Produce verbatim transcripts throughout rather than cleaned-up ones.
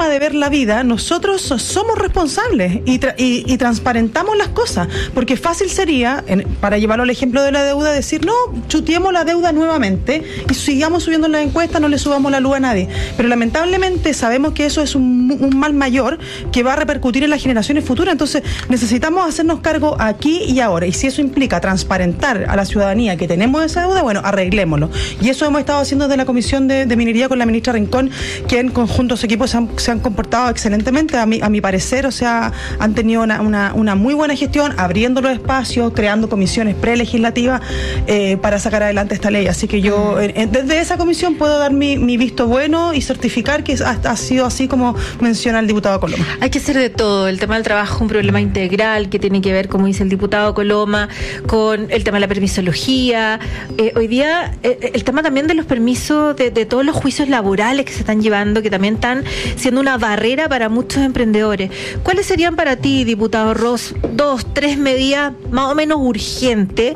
forma de ver la vida, nosotros somos responsables y, tra- y, y transparentamos las cosas, porque fácil sería, en, para llevarlo al ejemplo de la deuda, decir, no, chuteemos la deuda nuevamente y sigamos subiendo las encuestas, no le subamos la luz a nadie. Pero lamentablemente sabemos que eso es un, un mal mayor que va a repercutir en las generaciones futuras, entonces necesitamos hacernos cargo aquí y ahora, y si eso implica transparentar a la ciudadanía que tenemos esa deuda, bueno, arreglémoslo. Y eso hemos estado haciendo desde la Comisión de, de Minería con la ministra Rincón, que en conjunto su equipo se han, se han comportado excelentemente, a mi, a mi parecer, o sea, han tenido una, una, una muy buena gestión, abriendo los espacios, creando comisiones prelegislativas eh, para sacar adelante esta ley. Así que yo, eh, desde esa comisión puedo dar mi, mi visto bueno y certificar que ha, ha sido así como menciona el diputado Coloma. Hay que hacer de todo. El tema del trabajo es un problema integral que tiene que ver, como dice el diputado Coloma, con el tema de la permisología. Eh, hoy día, eh, el tema también de los permisos, de, de todos los juicios laborales que se están llevando, que también están siendo una barrera para muchos emprendedores. ¿Cuáles serían para ti, diputado Ross, dos, tres medidas más o menos urgentes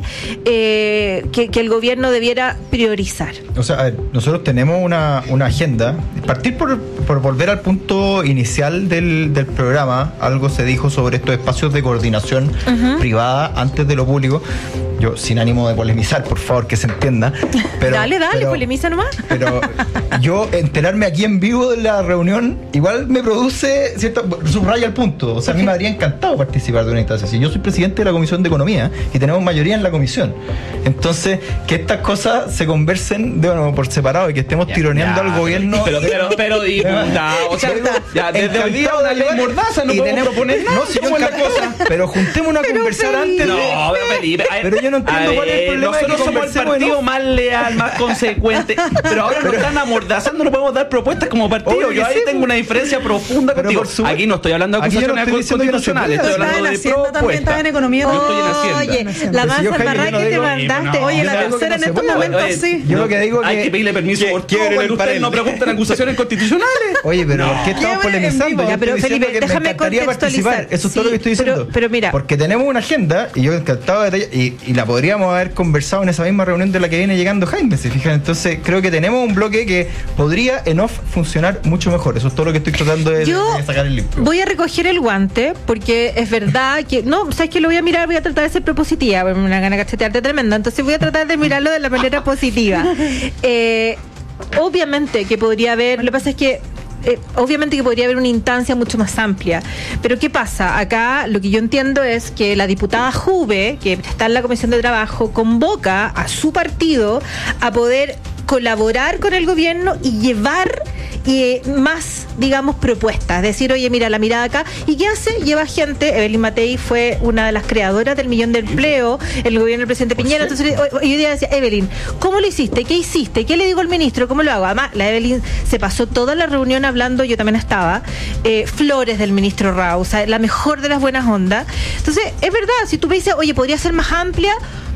eh, que, que el gobierno debiera priorizar? O sea, a ver, nosotros tenemos una, una agenda. Partir por, por volver al punto inicial del, del programa, algo se dijo sobre estos espacios de coordinación uh-huh. privada antes de lo público. Yo, sin ánimo de polemizar, por favor, que se entienda. Pero, dale, dale, pero, polemiza nomás. Pero yo enterarme aquí en vivo de la reunión, igual me produce cierto, subraya el punto. O sea, a mí me habría encantado participar de una instancia así. Yo soy presidente de la Comisión de Economía y tenemos mayoría en la comisión. Entonces, que estas cosas se conversen de bueno, por separado y que estemos ya, tironeando ya, al gobierno. Pero, pero, pero, diputado, o sea, ya, desde hoy día una ley mordaza, no podemos tenemos, proponer nada. No, si yo la cosa, pero juntémonos a conversar Felipe. antes. No, de, pero Felipe, a ver, pero yo no entiendo ver, cuál es el problema. Nosotros somos el partido más leal, más consecuente, pero ahora nos están amordazando, no podemos dar propuestas como partido. Yo ahí sí, tengo una diferencia profunda contigo. Su... Aquí no estoy hablando de acusaciones no constitucionales, estoy hablando de propuestas. En economía. Yo estoy en Oye, Hacienda. la más embarrada que te mandaste. Oye, la tercera en estos momentos sí. Yo lo que digo hay que pedirle permiso por todo cuando ustedes no preguntan acusaciones constitucionales. Oye, pero ¿por qué estamos polemizando? Ya, pero Felipe, déjame contextualizar. Eso es todo lo que estoy diciendo. Pero mira, porque tenemos una agenda y yo encantado de detallar y, y la podríamos haber conversado en esa misma reunión de la que viene llegando Jaime, ¿se fijan? Entonces creo que tenemos un bloque que podría en off funcionar mucho mejor. Eso es todo lo que estoy tratando de, yo de sacar el limpio. Voy a recoger el guante porque es verdad que no, sabes que lo voy a mirar, voy a tratar de ser propositiva, porque me da gana de cachetearte tremenda, entonces voy a tratar de mirarlo de la manera positiva. Eh, obviamente que podría haber, lo que pasa es que Eh, obviamente que podría haber una instancia mucho más amplia, pero ¿qué pasa? Acá lo que yo entiendo es que la diputada Juve, que está en la Comisión de Trabajo, convoca a su partido a poder colaborar con el gobierno y llevar eh, más, digamos, propuestas. Decir, oye, mira, la mirada acá. ¿Y qué hace? Lleva gente. Evelyn Matei fue una de las creadoras del millón de empleo, el gobierno del presidente Piñera. Entonces, yo decía, Evelyn, ¿cómo lo hiciste? ¿Qué hiciste? ¿Qué le digo al ministro? ¿Cómo lo hago? Además, la Evelyn se pasó toda la reunión hablando, yo también estaba, eh, flores del ministro Rao, o sea, la mejor de las buenas ondas. Entonces, es verdad, si tú me dices, oye, podría ser más amplia,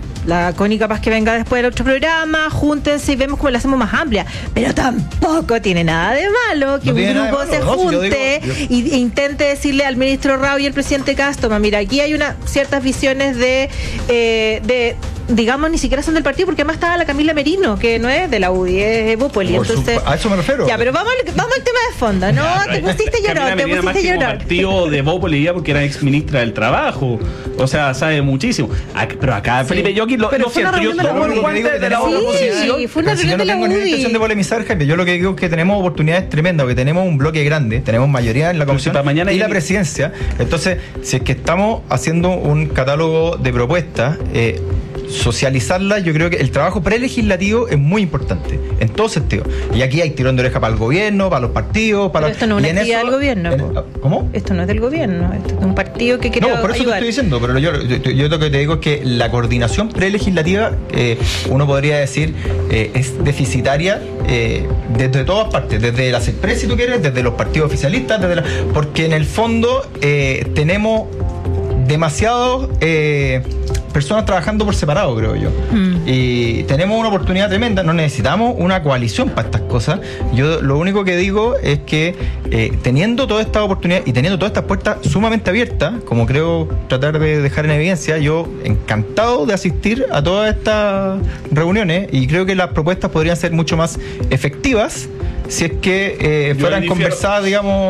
la Connie capaz que venga después del otro programa, júntense y vemos cómo la hacemos más amplia, pero tampoco tiene nada de malo que no un grupo malo, se no, junte si yo digo, yo... e intente decirle al ministro Rao y al presidente Castro, mira, aquí hay una ciertas visiones de, eh, de digamos, ni siquiera son del partido, porque además estaba la Camila Merino, que no es de la U D I, es Bópoli. Entonces, su, a eso me refiero. Ya, pero vamos al, vamos al tema de fondo, ¿no? Ya, te pusiste llorón, te pusiste llorón. Partido de Bópoli porque era ex ministra del Trabajo, o sea, sabe muchísimo. Pero acá, sí. Felipe, yo aquí lo, pero lo siento, yo tomo el guante de la oposición. Sí, fue una reunión de la U D I. Yo no tengo ni intención de polemizar, Jaime. Yo lo que digo es que tenemos oportunidades tremendas, que tenemos un bloque grande, tenemos mayoría en la comisión si mañana y la presidencia. Entonces, si es que estamos haciendo un catálogo de propuestas, eh, socializarla, yo creo que el trabajo prelegislativo es muy importante, en todo sentido. Y aquí hay tirón de oreja para el gobierno, para los partidos, para Pero esto no es una actividad del gobierno. En, ¿Cómo? Esto no es del gobierno, esto es de un partido que quiere ayudar. No, por eso te estoy diciendo, pero yo, yo, yo lo que te digo es que la coordinación prelegislativa, eh, uno podría decir, eh, es deficitaria eh, desde todas partes, desde la CESPRES, si tú quieres, desde los partidos oficialistas, desde la, porque en el fondo eh, tenemos demasiados eh, personas trabajando por separado, creo yo. Mm. Y tenemos una oportunidad tremenda, no necesitamos una coalición para estas cosas. Yo lo único que digo es que eh, teniendo toda esta oportunidad y teniendo todas estas puertas sumamente abiertas, como creo tratar de dejar en evidencia, yo encantado de asistir a todas estas reuniones y creo que las propuestas podrían ser mucho más efectivas si es que eh, fueran conversadas, digamos,